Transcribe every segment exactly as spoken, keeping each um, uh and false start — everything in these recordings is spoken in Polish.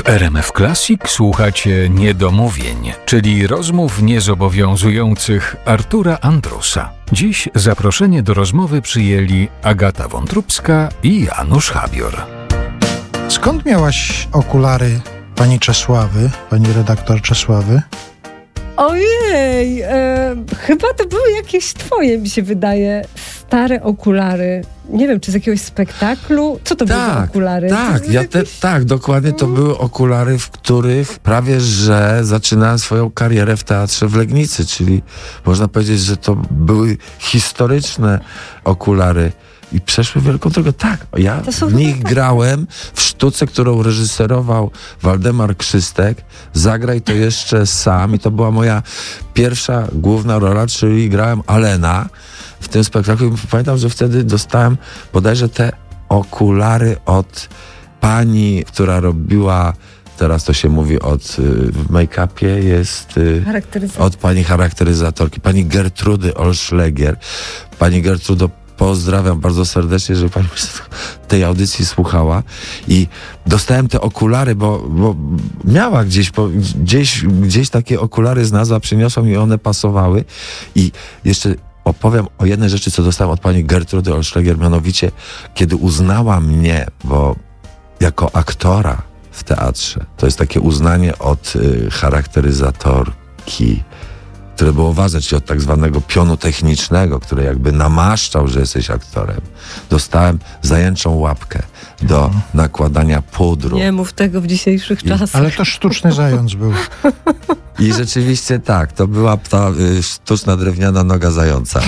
R M F Classic słuchacie Niedomówień, czyli rozmów niezobowiązujących Artura Andrusa. Dziś zaproszenie do rozmowy przyjęli Agata Wątróbska i Janusz Habior. Skąd miałaś okulary pani Czesławy, pani redaktor Czesławy? Ojej, e, chyba to były jakieś twoje, mi się wydaje, stare okulary. Nie wiem, czy z jakiegoś spektaklu? Co to tak, były za okulary? Tak, to ja jakieś... te, tak, dokładnie to były okulary, w których prawie że zaczynałem swoją karierę w teatrze w Legnicy, czyli można powiedzieć, że to były historyczne okulary i przeszły wielką drogę. Tak, ja w nich tak. grałem w sztuce, którą reżyserował Waldemar Krzystek. Zagraj to jeszcze sam i to była moja pierwsza główna rola, czyli grałem Alena w tym spektaklu. Pamiętam, że wtedy dostałem bodajże te okulary od pani, która robiła, teraz to się mówi od, w make-upie jest od pani charakteryzatorki, pani Gertrudy Olszlegier. Pani Gertrudo, pozdrawiam bardzo serdecznie, że pani tej audycji słuchała i dostałem te okulary, bo, bo miała gdzieś, po, gdzieś, gdzieś takie okulary znalazła, przyniosła mi, one pasowały i jeszcze opowiem o jednej rzeczy, co dostałem od pani Gertrudy Olszlegier, mianowicie kiedy uznała mnie, bo jako aktora w teatrze, to jest takie uznanie od y, charakteryzatorki, które było ważne, czyli od tak zwanego pionu technicznego, który jakby namaszczał, że jesteś aktorem. Dostałem zajęczą łapkę do mhm. nakładania pudru. Nie mów tego w dzisiejszych I, czasach. Ale to sztuczny zając był. I rzeczywiście tak, to była ta y, sztuczna drewniana noga zająca.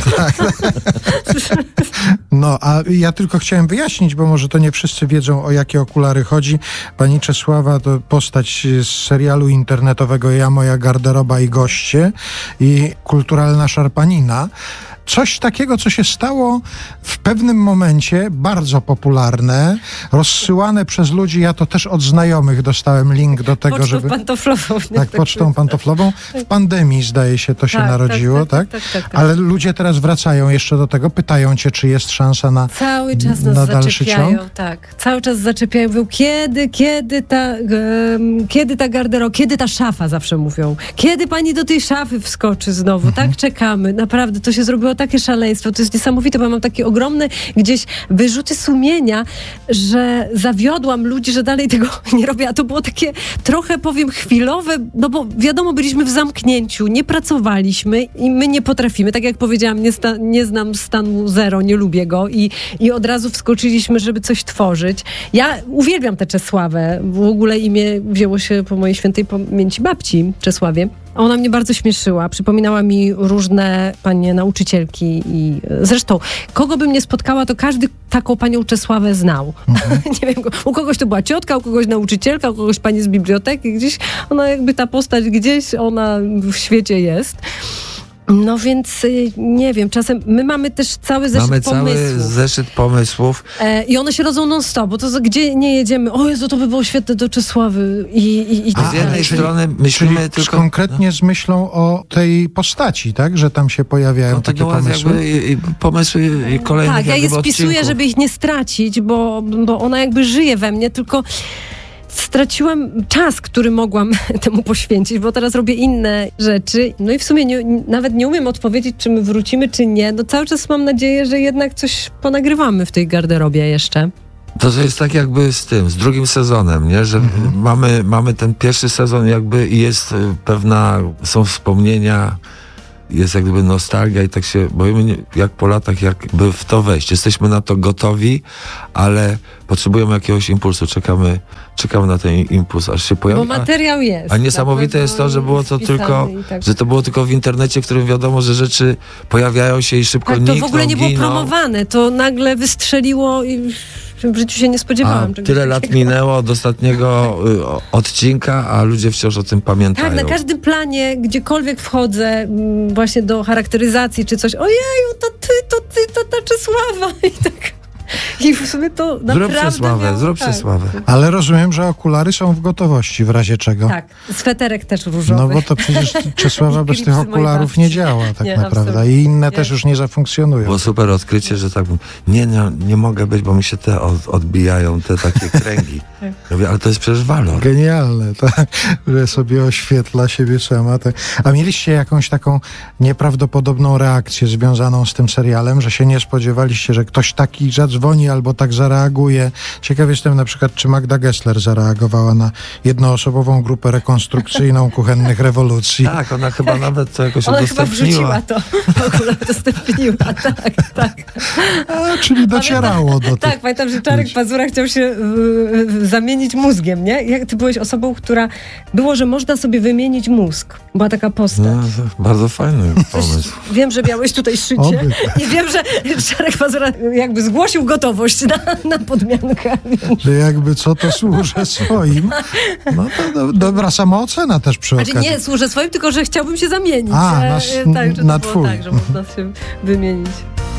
No, a ja tylko chciałem wyjaśnić, bo może to nie wszyscy wiedzą, o jakie okulary chodzi. Pani Czesława to postać z serialu internetowego Ja, moja garderoba i goście i kulturalna szarpanina. Coś takiego, co się stało w pewnym momencie, bardzo popularne, rozsyłane przez ludzi, ja to też od znajomych dostałem link do tego, pocztą żeby... pantoflową. Nie? Tak, pocztą pantoflową. W pandemii, zdaje się, to się tak, narodziło, tak? Tak, tak, tak, tak, tak? Ale ludzie teraz wracają jeszcze do tego, pytają cię, czy jest szansa na Cały czas nas na dalszy zaczepiają, ciąg? tak. Cały czas zaczepiają, mówią, kiedy, kiedy ta, um, kiedy ta garderoba, kiedy ta szafa, zawsze mówią. Kiedy pani do tej szafy wskoczy znowu, mhm. tak? Czekamy. Naprawdę, to się zrobiło takie szaleństwo. To jest niesamowite, bo mam takie ogromne gdzieś wyrzuty sumienia, że zawiodłam ludzi, że dalej tego nie robię. A to było takie trochę, powiem, chwilowe, no bo wiadomo, byliśmy w zamknięciu, nie pracowaliśmy i my nie potrafimy. Tak jak powiedziałam, nie, sta- nie znam stanu zero, nie lubię go i, i od razu wskoczyliśmy, żeby coś tworzyć. Ja uwielbiam tę Czesławę. W ogóle imię wzięło się po mojej świętej pamięci babci Czesławie. Ona mnie bardzo śmieszyła. Przypominała mi różne panie nauczycielki i zresztą kogo bym nie spotkała, to każdy taką panią Czesławę znał. Mhm. Nie wiem, u kogoś to była ciotka, u kogoś nauczycielka, u kogoś pani z biblioteki. Gdzieś ona jakby ta postać gdzieś ona w świecie jest. No więc nie wiem, czasem my mamy też cały zeszyt mamy pomysłów. Mamy cały zeszyt pomysłów. E, I one się rodzą non-stop, bo to gdzie nie jedziemy, o Jezu, to by było świetne do Czesławy. I, i, i A z jednej czyli, strony myślimy czyli tylko... konkretnie no. z myślą o tej postaci, tak? Że tam się pojawiają takie pomysły? Jakby, i, i pomysły i kolejnych Tak, ja je spisuję, odcinków. żeby ich nie stracić, bo, bo ona jakby żyje we mnie, tylko straciłam czas, który mogłam temu poświęcić, bo teraz robię inne rzeczy. No i w sumie nie, nawet nie umiem odpowiedzieć, czy my wrócimy, czy nie. No cały czas mam nadzieję, że jednak coś ponagrywamy w tej garderobie jeszcze. To, że jest tak jakby z tym, z drugim sezonem, nie? Że mhm. mamy, mamy ten pierwszy sezon jakby i jest pewna, są wspomnienia, jest jak gdyby nostalgia i tak się boimy, jak po latach, jakby w to wejść. Jesteśmy na to gotowi, ale potrzebujemy jakiegoś impulsu. Czekamy, czekamy na ten impuls, aż się pojawi. Bo materiał jest. A, a niesamowite jest to, że było to tylko, tak. że to było tylko w internecie, w którym wiadomo, że rzeczy pojawiają się i szybko nikną, tak, to w ogóle nie było giną. promowane. To nagle wystrzeliło i w życiu się nie spodziewałam. A tyle lat minęło od ostatniego y, odcinka, a ludzie wciąż o tym pamiętają. Tak, na każdym planie, gdziekolwiek wchodzę m, właśnie do charakteryzacji czy coś, ojeju, to ty, to ty, to ta Czesława. I tak I w sumie to Zrób naprawdę przesławę, miało, zrób tak. przesławę. Ale rozumiem, że okulary są w gotowości w razie czego. Tak, sweterek też różowy. No bo to przecież Czesława I bez tych klipsy mojej okularów babci. nie działa tak Nie, naprawdę. absolutnie. I inne Nie. też już nie zafunkcjonują. Było super odkrycie, że tak, nie, nie, nie mogę być, bo mi się te od, odbijają, te takie kręgi. Ja mówię, ale to jest przecież walor. Genialne, tak, że sobie oświetla siebie sama. Tak. A mieliście jakąś taką nieprawdopodobną reakcję związaną z tym serialem, że się nie spodziewaliście, że ktoś taki zadzwoni albo tak zareaguje? Ciekaw jestem na przykład, czy Magda Gessler zareagowała na jednoosobową grupę rekonstrukcyjną kuchennych rewolucji. Tak, ona chyba nawet to jakoś Ona chyba udostępniła. wrzuciła to. W ogóle udostępniła, tak, tak. A, czyli docierało do tych. Tak, pamiętam, że Czarek Pazura chciał się y, y, zamienić mózgiem, nie? Jak ty byłeś osobą, która... Było, że można sobie wymienić mózg. Była taka postać. No, to bardzo fajny pomysł. Wiem, że miałeś tutaj szycie Oby. i wiem, że Czarek Pazura jakby zgłosił gotowość na, na podmiankę. Że jakby co to służę swoim. No to do, dobra samoocena też przy Znaczy okazji. nie służę swoim, tylko że chciałbym się zamienić. A, E, na- e, tak, że na to było twój. tak, że można się wymienić.